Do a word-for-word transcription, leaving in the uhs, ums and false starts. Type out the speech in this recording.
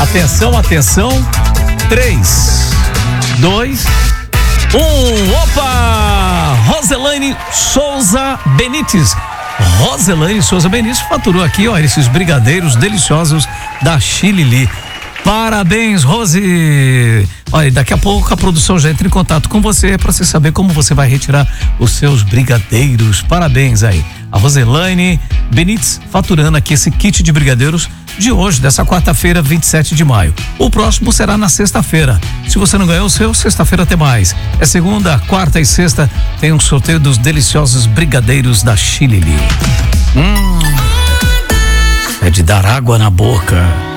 Atenção, atenção. Três, dois, um. Opa! Roselaine Souza Benites. Roselaine Souza Benites faturou aqui, ó, esses brigadeiros deliciosos da Chilili. Parabéns, Rose! Olha, daqui a pouco a produção já entra em contato com você para você saber como você vai retirar os seus brigadeiros. Parabéns aí. A Roselaine Benites faturando aqui esse kit de brigadeiros de hoje, dessa quarta-feira, vinte e sete de maio. O próximo será na sexta-feira. Se você não ganhou o seu, sexta-feira tem mais. É segunda, quarta e sexta, tem um sorteio dos deliciosos brigadeiros da Chilili. Hum, é de dar água na boca.